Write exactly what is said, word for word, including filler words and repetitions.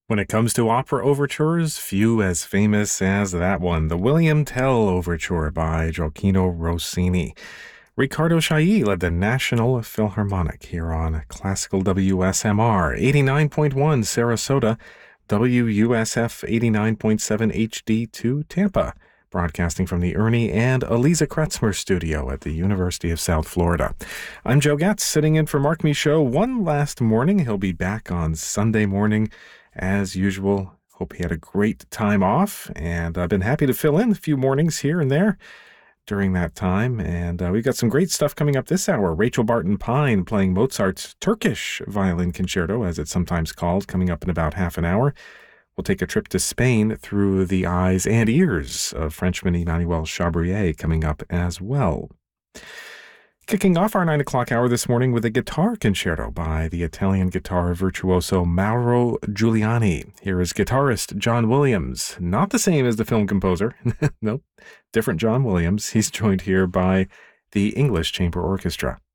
When it comes to opera overtures, few as famous as that one, the William Tell Overture by Gioacchino Rossini. Riccardo Chailly led the National Philharmonic here on Classical W S M R, eighty-nine point one Sarasota, W U S F eighty-nine point seven H D two Tampa, broadcasting from the Ernie and Eliza Kretzmer studio at the University of South Florida. I'm Joe Getz, sitting in for Mark Michaud one last morning. He'll be back on Sunday morning as usual. Hope he had a great time off, and I've been happy to fill in a few mornings here and there during that time. And uh, we've got some great stuff coming up this hour. Rachel Barton Pine playing Mozart's Turkish Violin Concerto, as it's sometimes called, coming up in about half an hour. We'll take a trip to Spain through the eyes and ears of Frenchman Emmanuel Chabrier coming up as well. Kicking off our nine o'clock hour this morning with a guitar concerto by the Italian guitar virtuoso Mauro Giuliani. Here is guitarist John Williams, not the same as the film composer. Nope, different John Williams. He's joined here by the English Chamber Orchestra.